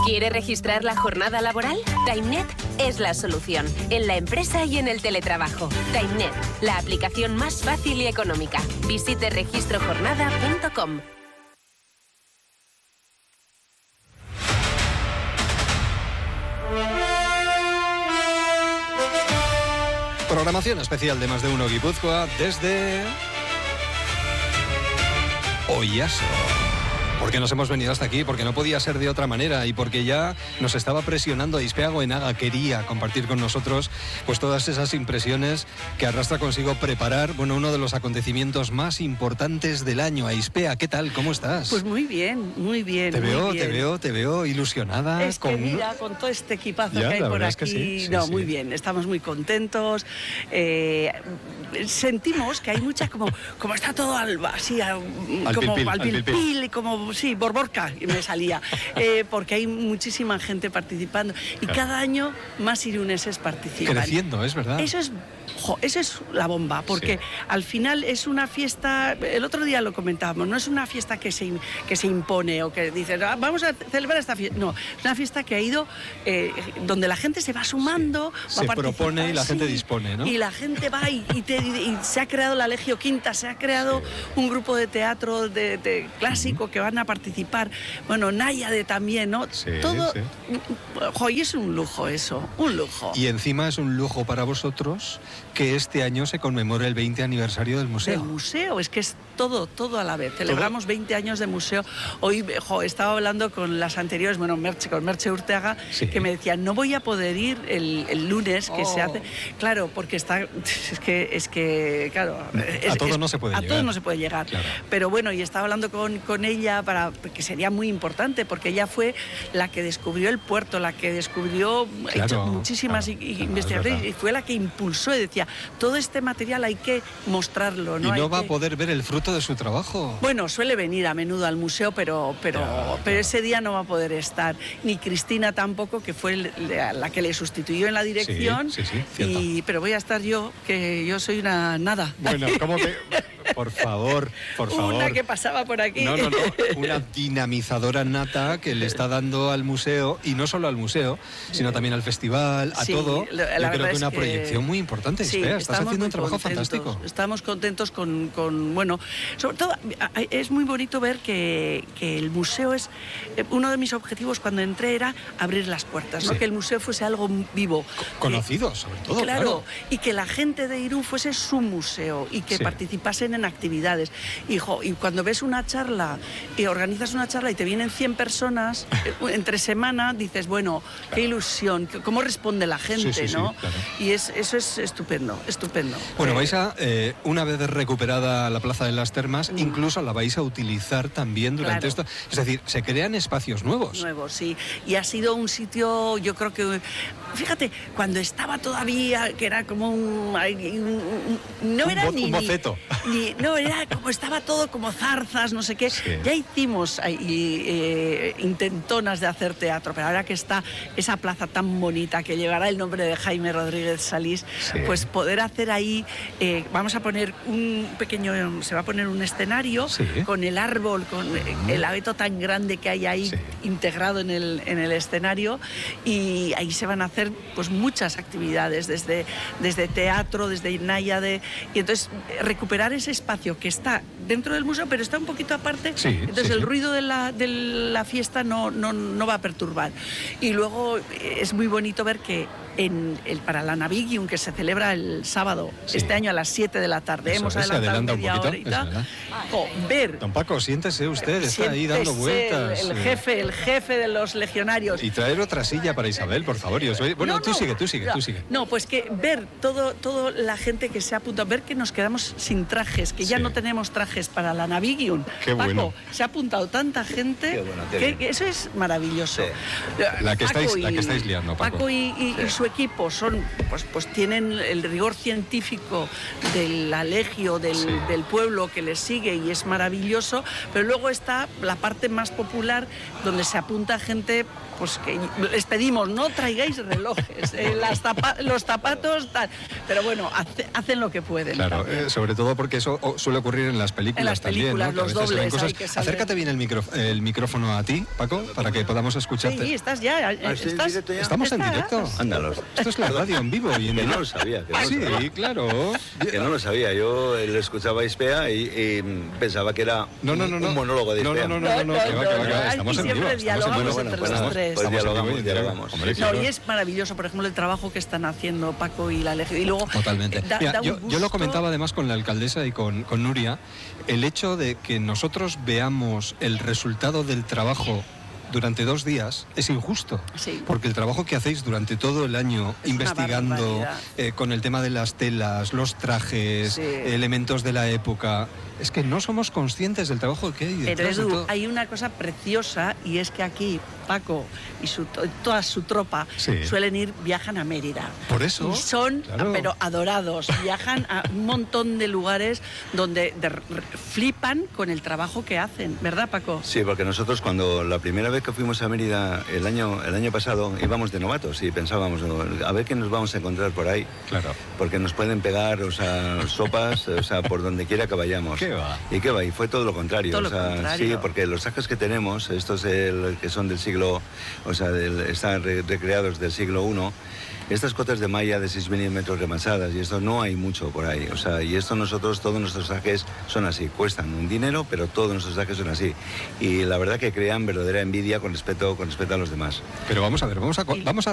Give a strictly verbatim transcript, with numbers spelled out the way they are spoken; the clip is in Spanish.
¿Quiere registrar la jornada laboral? TimeNet es la solución, en la empresa y en el teletrabajo. TimeNet, la aplicación más fácil y económica. Visite registro jornada punto com. Programación especial de Más de Uno Guipúzcoa desde Oyaso. Porque nos hemos venido hasta aquí, porque no podía ser de otra manera y porque ya nos estaba presionando Aizpea Goenaga. Quería compartir con nosotros pues todas esas impresiones que arrastra consigo preparar bueno, uno de los acontecimientos más importantes del año. Aizpea, ¿qué tal? ¿Cómo estás? Pues muy bien, muy bien. Te muy veo, bien. te veo, te veo ilusionada. Es que con... mira, con todo este equipazo ya, que hay la por verdad aquí, es que sí, sí, no, sí. muy bien, estamos muy contentos. Eh, sentimos que hay mucha, como, como está todo al, así, a, al como pil, pil, al al pil, pil, pil, y como, sí, borborca, y me salía, eh, porque hay muchísima gente participando y Claro. cada año más iruneses participan. Creciendo, es verdad. Eso es, jo, eso es la bomba, porque Sí. al final es una fiesta, el otro día lo comentábamos, no es una fiesta que se, que se impone o que dice, "Ah, vamos a celebrar esta fiesta". No, es una fiesta que ha ido, eh, donde la gente se va sumando, Sí. va Se a participar, propone y la gente sí, dispone, ¿no? Y la gente va y, y, te, y se ha creado la Legio Quinta, se ha creado Sí. un grupo de teatro de, de clásico uh-huh. que van a participar, bueno, Náyade también, ¿no? Sí, Todo, sí. jo, y es un lujo eso, un lujo. Y encima es un lujo para vosotros que este año se conmemore el veinte aniversario del museo. Del museo, es que es todo, todo a la vez. Celebramos veinte años de museo. Hoy jo, estaba hablando con las anteriores, bueno, Merche, con Merche Urteaga, sí. que me decía, no voy a poder ir el, el lunes que oh. se hace. Claro, porque está, es que, es que claro. Es, a todo es, no se puede a llegar. A todo no se puede llegar. Claro. Pero bueno, y estaba hablando con, con ella, para que sería muy importante, porque ella fue la que descubrió el puerto, la que descubrió, claro, ha hecho muchísimas claro, investigaciones, claro, y fue la que impulsó y decía, todo este material hay que mostrarlo. ¿no? Y no hay va que... a poder ver el fruto de su trabajo. Bueno, suele venir a menudo al museo, pero, pero, claro, pero claro. ese día no va a poder estar. Ni Cristina tampoco, que fue la que le sustituyó en la dirección. Sí, sí, sí, y, pero voy a estar yo, que yo soy una nada. Bueno, ¿cómo que...? Por favor, por favor. Una que pasaba por aquí. No, no, no. Una dinamizadora nata que le está dando al museo, y no solo al museo, sino también al festival, a sí, todo. La, Yo creo que es una que... proyección muy importante. Sí, Espera, estás haciendo un trabajo contentos, fantástico. Estamos contentos con, con, bueno, sobre todo es muy bonito ver que, que el museo es, uno de mis objetivos cuando entré era abrir las puertas, ¿no? Sí. Que el museo fuese algo vivo. Conocido, sobre todo, claro, claro. Y que la gente de Irún fuese su museo y que sí. participasen en actividades. Y, jo, y cuando ves una charla y organizas una charla y te vienen cien personas entre semana, dices, bueno, claro. Qué ilusión, cómo responde la gente, sí, sí, ¿no? Sí, claro. Y es, eso es estupendo, estupendo. Bueno, eh, vais a, eh, una vez recuperada la Plaza de las Termas, mm. incluso la vais a utilizar también durante claro. esto. Es decir, se crean espacios nuevos. Nuevos, sí. Y ha sido un sitio, yo creo que, fíjate, cuando estaba todavía, que era como un... un, un no un era bo, ni, un boceto. Ni, no, era como estaba todo como zarzas, no sé qué. Sí. Ya hicimos ahí, eh, intentonas de hacer teatro, pero ahora que está esa plaza tan bonita que llevará el nombre de Jaime Rodríguez Salís, sí. Pues poder hacer ahí, eh, vamos a poner un pequeño, se va a poner un escenario sí. Con el árbol, con uh-huh. el abeto tan grande que hay ahí sí. Integrado en el, en el escenario, y ahí se van a hacer pues muchas actividades, desde, desde teatro, desde Náyade, y entonces recuperar ese espacio que está dentro del museo, pero está un poquito aparte, sí, entonces sí, el sí. ruido de la, de la fiesta no, no, no va a perturbar. Y luego es muy bonito ver que en el, para la Navigium, que se celebra el sábado, sí. Este año a las siete de la tarde, eso hemos es, adelantado media un horita, oh, ver... Don Paco, siéntese usted, siéntese está ahí dando vueltas. El, el jefe, el jefe de los legionarios. Y traer otra silla para Isabel, por favor. Yo soy... Bueno, no, tú no, sigue, tú sigue, no, tú sigue. No, pues que ver todo, todo la gente que se ha apuntado, ver que nos quedamos sin trajes, que ya sí. No tenemos trajes para la Navigium. Qué Paco, bueno. Se ha apuntado tanta gente. Qué bueno, qué que, que eso es maravilloso. Sí. La, que estáis, y, la que estáis liando, Paco. Paco y, y, sí. y su equipo son, pues, pues tienen el rigor científico del alegio del, sí. del pueblo que les sigue y es maravilloso, pero luego está la parte más popular donde se apunta gente, pues que les pedimos, no traigáis relojes, eh, las tapa, los zapatos, tal. Pero bueno, hace, hacen lo que pueden. Claro, eh, sobre todo porque eso o- suele ocurrir en las películas, En las películas, también, ¿no? los Que a veces se ven dobles, cosas. hay que saber. Acércate bien el, micro, el micrófono a ti, Paco, para que podamos escucharte. Sí, estás ya. ¿Ah, estoy en estás, directo ya? Estamos en estás- directo. Ándalos. Esto es la radio en vivo. Y en Que no directo. lo sabía, que no lo Sí, sabía. claro. Que no lo sabía, yo eh, lo escuchaba a Ispea y, y pensaba que era No, no, no, un, no. un monólogo de No, Ispea. no, no, no, no, que va, que va, que va. Aquí Estamos en siempre vivo. Estamos en dialogamos vivo. entre Bueno, los tres. pues Estamos en vivo dialogamos, y en directo. dialogamos. Hombre, No, claro. y es maravilloso, por ejemplo, el trabajo que están haciendo Paco y la Legión. Y luego, Totalmente. eh, da- Mira, da un yo, yo lo gusto. comentaba además con la alcaldesa y con, con Nuria, el hecho de que nosotros veamos el resultado del trabajo durante dos días es injusto, Sí. porque el trabajo que hacéis durante todo el año Es una investigando barbaridad. eh, con el tema de las telas, los trajes, Sí. elementos de la época, es que no somos conscientes del trabajo que hay Pero detrás de Edu, todo. hay una cosa preciosa y es que aquí Paco y su, to- toda su tropa Sí. suelen ir, viajan a Mérida. Por eso, Y son, claro. pero adorados. Viajan a un montón de lugares donde de- r- flipan con el trabajo que hacen, ¿verdad, Paco? Sí, porque nosotros cuando la primera vez que fuimos a Mérida el año, el año pasado íbamos de novatos y pensábamos, "Oh, a ver qué nos vamos a encontrar por ahí. Claro. Porque nos pueden pegar, o sea, sopas, o sea, por donde quiera que vayamos. ¿Qué va? ¿Y qué va? Y fue todo lo contrario. Todo o lo sea, contrario. Sí, porque los trajes que tenemos, estos el- que son del siglo, o sea, del- están re- recreados del siglo primero, estas cotas de malla de seis milímetros remasadas, y esto no hay mucho por ahí. O sea, y esto nosotros, todos nuestros trajes son así, cuestan un dinero, pero todos nuestros trajes son así. Y la verdad que crean verdadera envidia con respecto, con respecto a los demás. Pero vamos a ver, vamos a, co- vamos a